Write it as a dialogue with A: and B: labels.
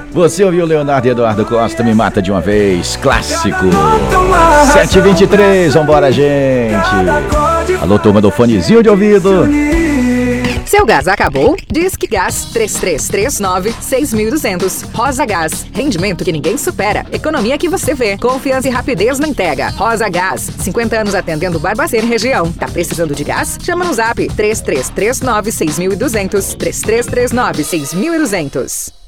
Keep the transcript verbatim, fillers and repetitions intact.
A: Você ouviu Leonardo e Eduardo Costa, Me Mata de Uma Vez, clássico. sete e vinte e três, vambora, gente. Alô, turma do fonezinho de ouvido.
B: Seu gás acabou? Disque Gás três três três nove, seis dois zero zero. Rosa Gás. Rendimento que ninguém supera. Economia que você vê. Confiança e rapidez na entrega. Rosa Gás. cinquenta anos atendendo Barbacena e região. Tá precisando de gás? Chama no zap três três três nove, seis dois zero zero. três três três nove, seis dois zero zero.